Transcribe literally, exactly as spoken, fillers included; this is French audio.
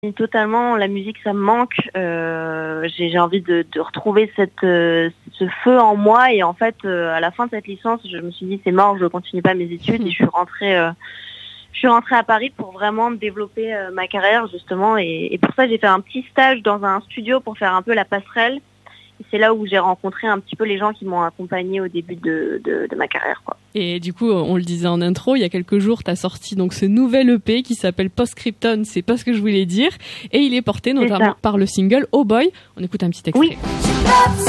Totalement, la musique ça me manque. Euh, j'ai, j'ai envie de, de retrouver cette, euh, ce feu en moi et en fait euh, à la fin de cette licence, je me suis dit c'est mort, je continue pas mes études et je suis rentrée, euh, je suis rentrée à Paris pour vraiment développer euh, ma carrière justement et, et pour ça j'ai fait un petit stage dans un studio pour faire un peu la passerelle. Et c'est là où j'ai rencontré un petit peu les gens qui m'ont accompagnée au début de, de, de ma carrière, quoi. Et du coup, on le disait en intro, il y a quelques jours, tu as sorti donc ce nouvel E P qui s'appelle Postscriptum, c'est pas ce que je voulais dire. Et il est porté notamment par le single Oh Boy. On écoute un petit extrait. Oui.